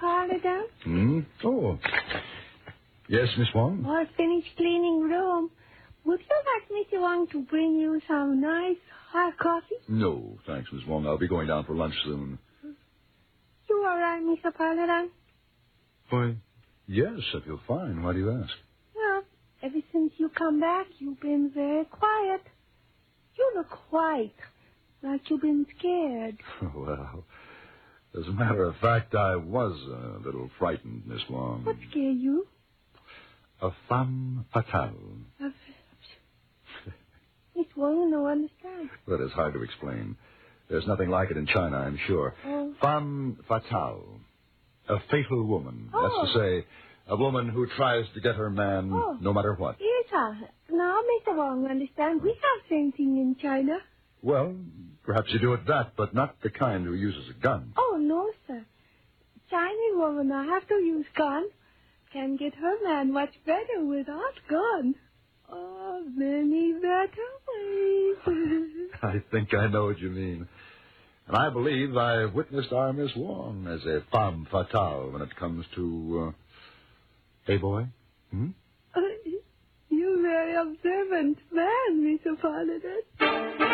Paladin? Oh. Yes, Miss Wong? Or finished cleaning room. Would you like Mr. Wong to bring you some nice hot coffee? No, thanks, Miss Wong. I'll be going down for lunch soon. You all right, Mr. Paladin? Why, yes, I feel fine. Why do you ask? Well, ever since you come back, you've been very quiet. You look white, like you've been scared. Well, as a matter of fact, I was a little frightened, Miss Wong. What scared you? A femme fatale. Miss Wong, no understand. But it's hard to explain. There's nothing like it in China, I'm sure. Oh. Femme fatale. A fatal woman. Oh. That's to say, a woman who tries to get her man no matter what. Yes, sir. Now, Mr. Wong, understand, we have same thing in China. Well, perhaps you do it that, but not the kind who uses a gun. Oh, no, sir. Chinese woman now have to use gun. Can get her man much better without gun. Oh, many better ways. I think I know what you mean. And I believe I've witnessed our Miss Wong as a femme fatale when it comes to, hey, boy? You're very observant man, Mr. Paladin.